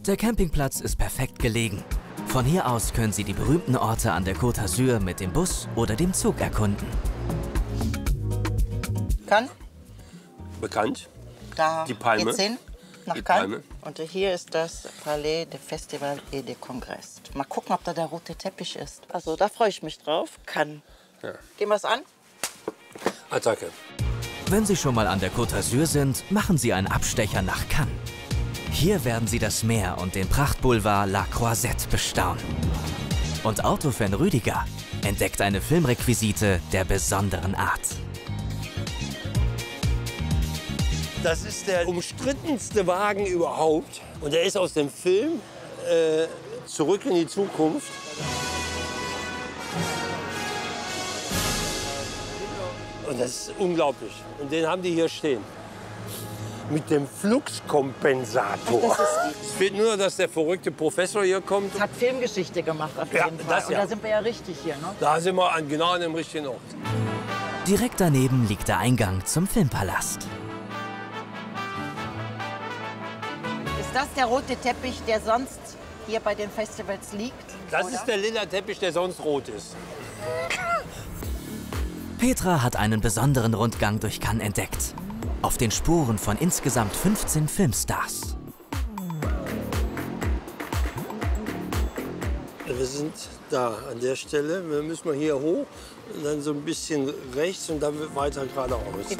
Der Campingplatz ist perfekt gelegen. Von hier aus können Sie die berühmten Orte an der Côte d'Azur mit dem Bus oder dem Zug erkunden. Cannes? Bekannt. Da Die Palme. geht's hin, nach Die Cannes. Palme. Und hier ist das Palais des Festivals et des Congrès. Mal gucken, ob da der rote Teppich ist. Also da freue ich mich drauf. Cannes. Ja. Gehen wir's an? Attacke. Wenn Sie schon mal an der Côte d'Azur sind, machen Sie einen Abstecher nach Cannes. Hier werden Sie das Meer und den Prachtboulevard La Croisette bestaunen. Und Autofan Rüdiger entdeckt eine Filmrequisite der besonderen Art. Das ist der umstrittenste Wagen überhaupt. Und der ist aus dem Film Zurück in die Zukunft. Und das ist unglaublich. Und den haben die hier stehen. Mit dem Fluxkompensator. Es fehlt nur, dass der verrückte Professor hier kommt. Hat Filmgeschichte gemacht auf jeden Fall. das Und ja. da sind wir ja richtig hier, ne? Da sind wir genau an dem richtigen Ort. Direkt daneben liegt der Eingang zum Filmpalast. Ist das der rote Teppich, der sonst hier bei den Festivals liegt? Das oder? ist der lila Teppich, der sonst rot ist. Petra hat einen besonderen Rundgang durch Cannes entdeckt. Auf den Spuren von insgesamt 15 Filmstars. Wir sind da an der Stelle. Wir müssen mal hier hoch, und dann so ein bisschen rechts und dann weiter geradeaus.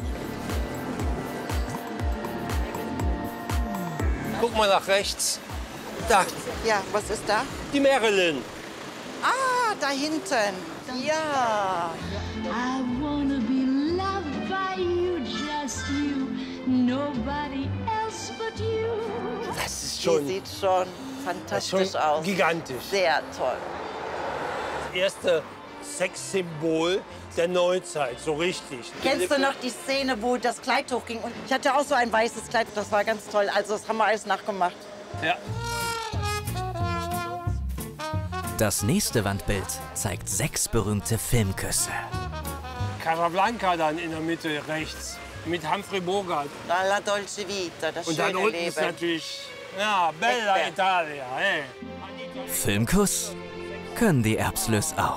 Guck mal nach rechts. Da, Ja, was ist da? die Marilyn. Ah, da hinten. Ja. I wanna be loved by you, just you, nobody else but you. Das ist Die schon, sieht schon das ist fantastisch schon aus. gigantisch. Sehr toll. Das erste Sexsymbol der Neuzeit, so richtig. Kennst du noch die Szene, wo das Kleid hochging? Und ich hatte auch so ein weißes Kleid, das war ganz toll. Also das haben wir alles nachgemacht. Ja. Das nächste Wandbild zeigt 6 berühmte Filmküsse. Casablanca dann in der Mitte rechts mit Humphrey Bogart. La Dolce Vita, das Und dann schöne unten ist Leben. natürlich, ja, Bella Eckberg. Italia. Hey. Filmkuss können die Erbslös auch.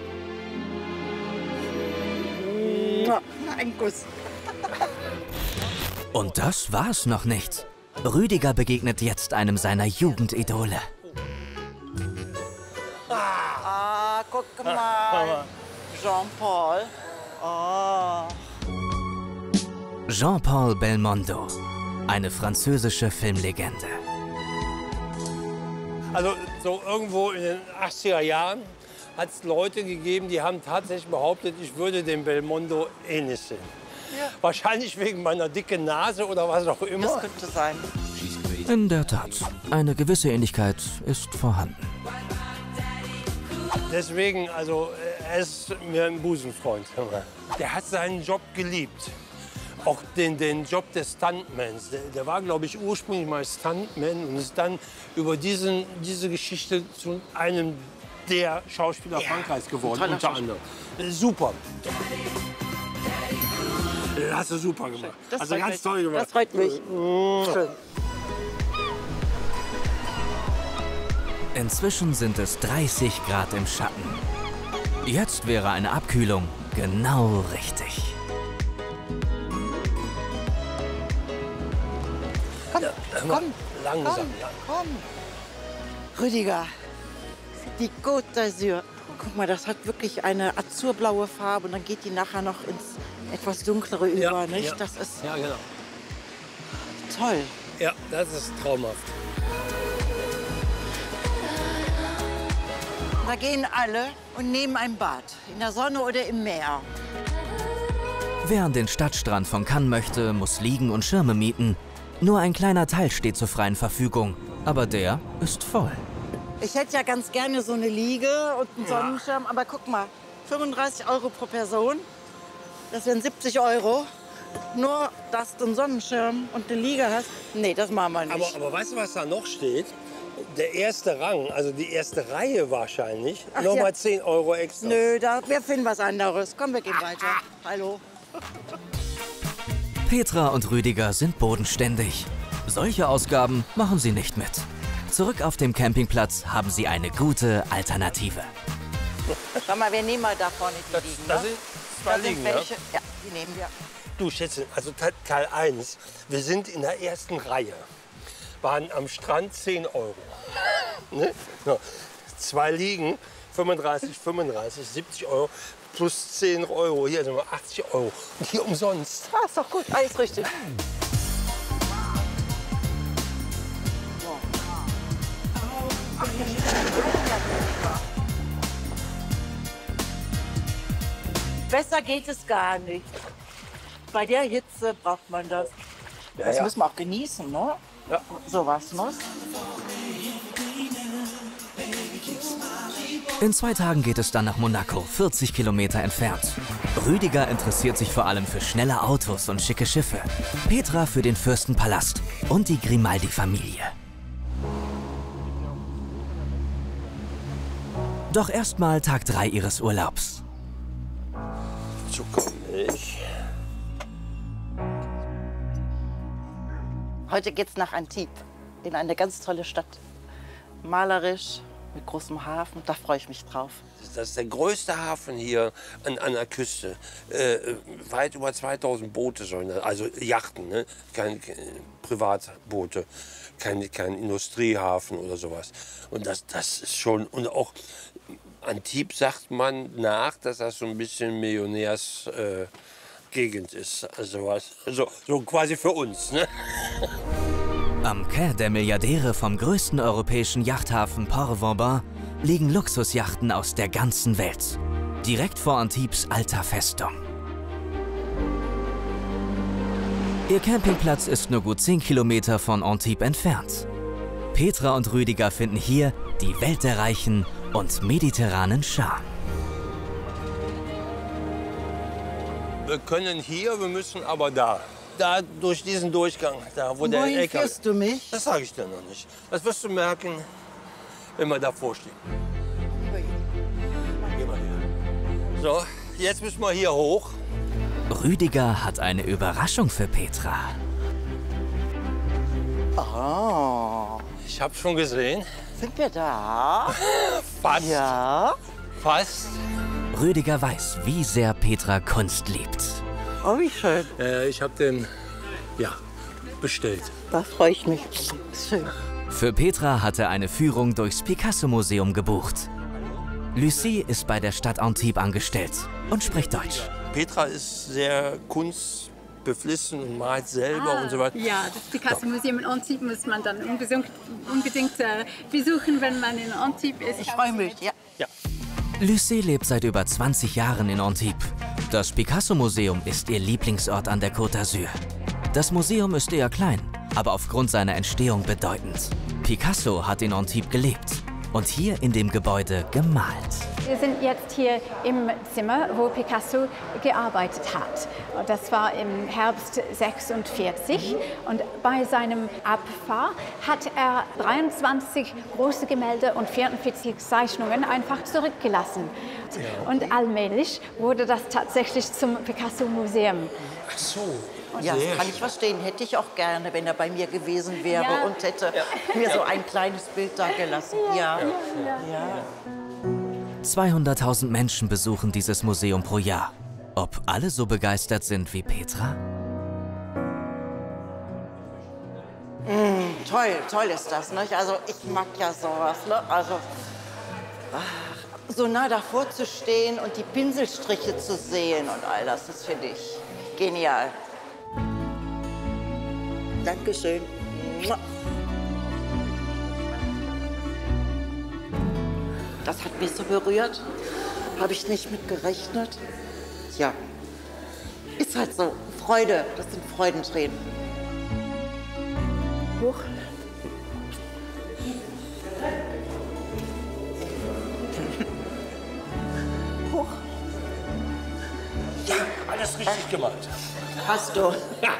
Ein Kuss. Und das war's noch nicht. Rüdiger begegnet jetzt einem seiner Jugendidole. Ah, guck mal. Jean-Paul. Oh. Jean-Paul Belmondo, eine französische Filmlegende. Also so irgendwo in den 80er Jahren hat es Leute gegeben, die haben tatsächlich behauptet, ich würde den Belmondo ähnlich sehen. Ja. Wahrscheinlich wegen meiner dicken Nase oder was auch Das immer. könnte sein. In der Tat, eine gewisse Ähnlichkeit ist vorhanden. Deswegen, also er ist mir ein Busenfreund. Der hat seinen Job geliebt. Auch den Job des Stuntmans. Der war, glaube ich, ursprünglich mal Stuntman und ist dann über diese Geschichte zu einem der Schauspieler Frankreichs geworden, toller unter anderem. Super. Hast du super gemacht. Das Also freut ganz mich. toll gemacht. Das freut mich. Schön. Inzwischen sind es 30 Grad im Schatten. Jetzt wäre eine Abkühlung genau richtig. Komm, komm, Langsam, komm, ja. komm. Rüdiger, die Côte d'Azur. Guck mal, das hat wirklich eine azurblaue Farbe und dann geht die nachher noch ins etwas dunklere über, Ja, nicht? ja. Das ist Ja, genau. toll. Ja, das ist traumhaft. Da gehen alle und nehmen ein Bad. In der Sonne oder im Meer. Wer an den Stadtstrand von Cannes möchte, muss Liegen und Schirme mieten. Nur ein kleiner Teil steht zur freien Verfügung, aber der ist voll. Ich hätte ja ganz gerne so eine Liege und einen Sonnenschirm, aber guck mal, 35 € pro Person, das wären 70 €. Nur, dass du einen Sonnenschirm und eine Liege hast, nee, das machen wir nicht. Aber weißt du, was da noch steht? Der erste Rang, also die erste Reihe wahrscheinlich, Ach nochmal ja. 10 € extra. Nö, wir finden was anderes. Komm, wir gehen weiter. Hallo. Petra und Rüdiger sind bodenständig. Solche Ausgaben machen sie nicht mit. Zurück auf dem Campingplatz haben sie eine gute Alternative. Schau mal, wir nehmen mal da vorne die Liegen. Da Ne? sind zwei Liegen, ja? welche. Ja, die nehmen wir. Du Schätzchen, also Teil 1, wir sind in der ersten Reihe. Waren am Strand 10 Euro. Ne? So. 2 Liegen, 35, 70 Euro. Plus 10 Euro, hier sind wir 80 Euro. Und hier umsonst. Ah, ist doch gut, alles richtig. Besser geht es gar nicht. Bei der Hitze braucht man das. Das ja. müssen wir auch genießen, ne? Ja. Sowas muss. In 2 Tagen geht es dann nach Monaco, 40 Kilometer entfernt. Rüdiger interessiert sich vor allem für schnelle Autos und schicke Schiffe. Petra für den Fürstenpalast und die Grimaldi-Familie. Doch erstmal Tag 3 ihres Urlaubs. Zuckermilch. Heute geht's nach Antibes, in eine ganz tolle Stadt. Malerisch, mit großem Hafen, da freue ich mich drauf. Das ist der größte Hafen hier an der Küste. Weit über 2000 Boote sollen da, also Yachten, ne? Keine Privatboote, kein Industriehafen oder sowas. Und das ist schon, und auch Antibes sagt man nach, dass das so ein bisschen Millionärsgegend ist. Also was, so quasi für uns, ne? Am Quai der Milliardäre vom größten europäischen Yachthafen Port-Vauban liegen Luxusjachten aus der ganzen Welt. Direkt vor Antibes alter Festung. Ihr Campingplatz ist nur gut 10 Kilometer von Antibes entfernt. Petra und Rüdiger finden hier die Welt der Reichen und mediterranen Charme. Wir können hier, wir müssen aber da. Da durch diesen Durchgang, da wo der Wohin LKW. führst du mich? Das sage ich dir noch nicht. Das wirst du merken, wenn wir davor stehen. Geh mal her. So, jetzt müssen wir hier hoch. Rüdiger hat eine Überraschung für Petra. Oh, Ich habe schon gesehen. sind wir da? Fast. Ja. Fast. Rüdiger weiß, wie sehr Petra Kunst liebt. Oh, wie schön. Ich habe den, bestellt. Da freue ich mich. Schön. Für Petra hat er eine Führung durchs Picasso-Museum gebucht. Lucie ist bei der Stadt Antibes angestellt und spricht Deutsch. Petra ist sehr kunstbeflissen und malt selber und so weiter. Ja, das Picasso-Museum in Antibes muss man dann unbedingt besuchen, wenn man in Antibes ist. Ich freue mich, ja. Lucie lebt seit über 20 Jahren in Antibes. Das Picasso-Museum ist ihr Lieblingsort an der Côte d'Azur. Das Museum ist eher klein, aber aufgrund seiner Entstehung bedeutend. Picasso hat in Antibes gelebt und hier in dem Gebäude gemalt. Wir sind jetzt hier im Zimmer, wo Picasso gearbeitet hat. Und das war im Herbst 46 und bei seinem Abfahr hat er 23 große Gemälde und 44 Zeichnungen einfach zurückgelassen. Und allmählich wurde das tatsächlich zum Picasso-Museum. Ach so. Ja, Sehr das kann schön. ich verstehen. Hätte ich auch gerne, wenn er bei mir gewesen wäre Ja. und hätte mir so ein kleines Bild da gelassen. Ja. 200.000 Menschen besuchen dieses Museum pro Jahr. Ob alle so begeistert sind wie Petra? Toll ist das, nicht? Also ich mag ja sowas, ne? Also so nah davor zu stehen und die Pinselstriche zu sehen und all das, das finde ich genial. Dankeschön. Das hat mich so berührt. Habe ich nicht mit gerechnet. Ja, ist halt so. Freude, das sind Freudentränen. Hoch. Hoch. Ja, alles richtig gemacht. Hast du.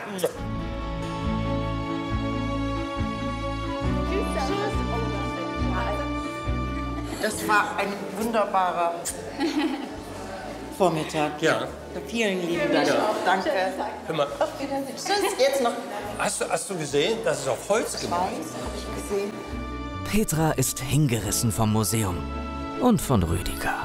Das war ein wunderbarer Vormittag. Ja. Vielen lieben Dank. Danke. Hör mal, Tschüss, jetzt noch hast du gesehen, das ist auf Holz gemacht? weiß, habe ich gesehen. Petra ist hingerissen vom Museum und von Rüdiger.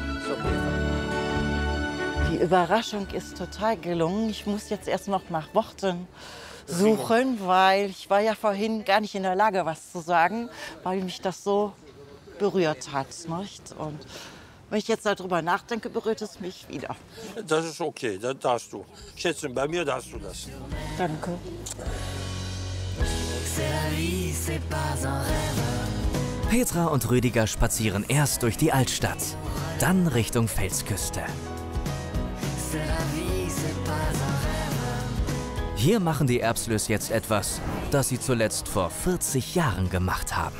Die Überraschung ist total gelungen. Ich muss jetzt erst noch nach Worten suchen, weil ich war ja vorhin gar nicht in der Lage, was zu sagen, weil mich das so berührt hat. Nicht? Und wenn ich jetzt darüber nachdenke, berührt es mich wieder. Das ist okay, das darfst du. Schätzchen, bei mir darfst du das. Danke. Petra und Rüdiger spazieren erst durch die Altstadt, dann Richtung Felsküste. Hier machen die Erbslös jetzt etwas, das sie zuletzt vor 40 Jahren gemacht haben.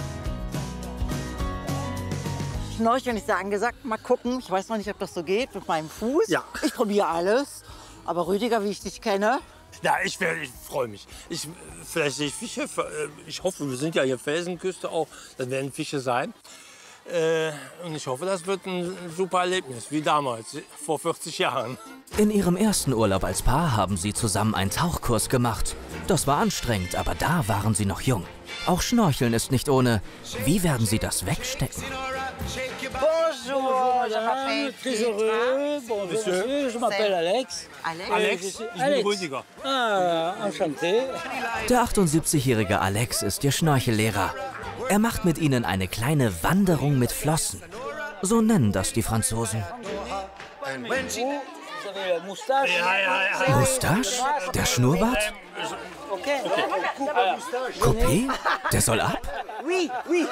Schnorcheln ist ja angesagt. Mal gucken. Ich weiß noch nicht, ob das so geht mit meinem Fuß. Ja. Ich probiere alles. Aber Rüdiger, wie ich dich kenne, Ja, ich freue mich. Vielleicht sehe ich Fische. Ich hoffe, wir sind ja hier Felsenküste auch. Das werden Fische sein. Und ich hoffe, das wird ein super Erlebnis, wie damals, vor 40 Jahren. In ihrem ersten Urlaub als Paar haben sie zusammen einen Tauchkurs gemacht. Das war anstrengend, aber da waren sie noch jung. Auch Schnorcheln ist nicht ohne. Wie werden sie das wegstecken? Bonjour, je m'appelle Très heureux. Bon, monsieur, je m'appelle Alex. Alex, ich bin Rüdiger. Ah, enchanté. Der 78-jährige Alex ist ihr Schnorchellehrer. Er macht mit ihnen eine kleine Wanderung mit Flossen. So nennen das die Franzosen. Vous avez la moustache. Ja. Moustache? Der Schnurrbart? Coupé? Der soll ab? Oui, oui.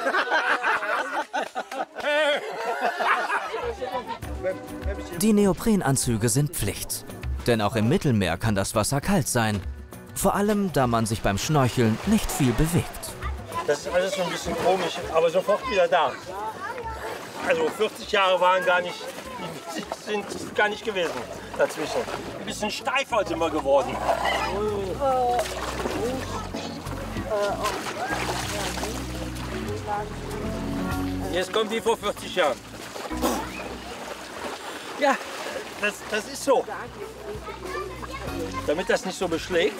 Die Neoprenanzüge sind Pflicht. Denn auch im Mittelmeer kann das Wasser kalt sein. Vor allem, da man sich beim Schnorcheln nicht viel bewegt. Das ist alles so ein bisschen komisch, aber sofort wieder da. Also 40 Jahre waren sind gar nicht gewesen dazwischen. Ein bisschen steifer sind wir geworden. Jetzt kommt wie vor 40 Jahren. Ja, das ist so. Damit das nicht so beschlägt.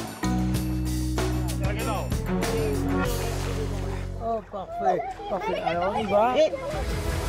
Ja, genau. Oh, parfait. Parfait. Alors, on y va.